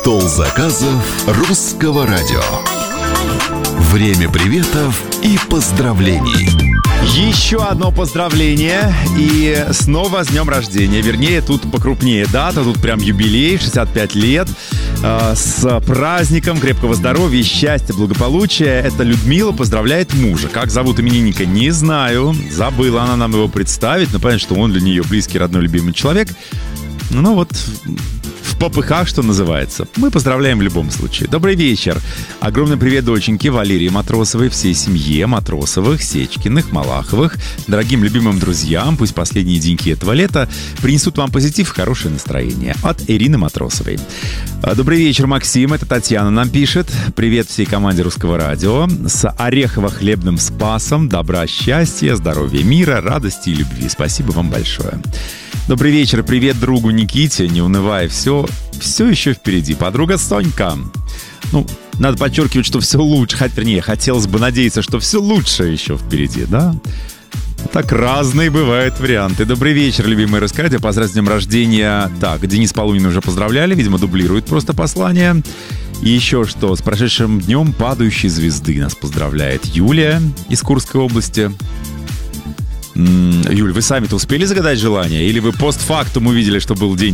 Стол заказов Русского радио. Время приветов и поздравлений. Еще одно поздравление. И снова с днем рождения. Вернее, тут покрупнее дата. Тут прям юбилей, 65 лет. С праздником крепкого здоровья, счастья, благополучия. Это Людмила поздравляет мужа. Как зовут именинника, не знаю. Забыла она нам его представить. Но понятно, что он для нее близкий, родной, любимый человек. Ну вот... в попыхах, что называется. Мы поздравляем в любом случае. Добрый вечер. Огромный привет доченьке Валерии Матросовой, всей семье Матросовых, Сечкиных, Малаховых, дорогим любимым друзьям. Пусть последние деньки этого лета принесут вам позитив и хорошее настроение. От Ирины Матросовой. Добрый вечер, Максим. Это Татьяна нам пишет. Привет всей команде Русского радио. С орехово-хлебным спасом. Добра, счастья, здоровья, мира, радости и любви. Спасибо вам большое. Добрый вечер, привет другу Никите, не унывай, все еще впереди. Подруга Сонька. Ну, надо подчеркивать, что все лучше, хотелось бы надеяться, что все лучше еще впереди, да? Так разные бывают варианты. Добрый вечер, любимые Русское, поздравь с днем рождения. Так, Денис Полунин уже поздравляли, видимо, дублирует просто послание. И еще что, с прошедшим днем падающей звезды нас поздравляет Юлия из Курской области. Юль, вы сами-то успели загадать желание? Или вы постфактум увидели, что был день